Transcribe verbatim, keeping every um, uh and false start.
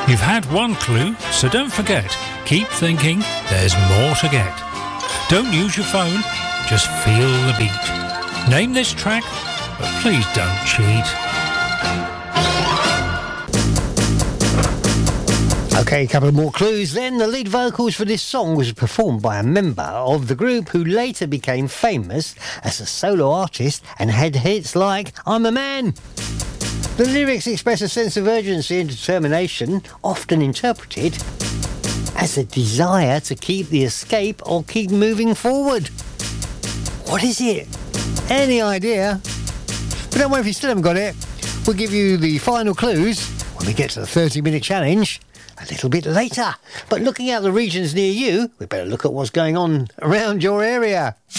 You've had one clue, so don't forget, keep thinking there's more to get. Don't use your phone, just feel the beat. Name this track, but please don't cheat. Okay, a couple of more clues then. The lead vocals for this song was performed by a member of the group who later became famous as a solo artist and had hits like I'm a Man. The lyrics express a sense of urgency and determination, often interpreted as a desire to keep the escape or keep moving forward. What is it? Any idea? But don't worry if you still haven't got it. We'll give you the final clues when we get to the thirty minute challenge a little bit later. But looking out the regions near you, we better look at what's going on around your area.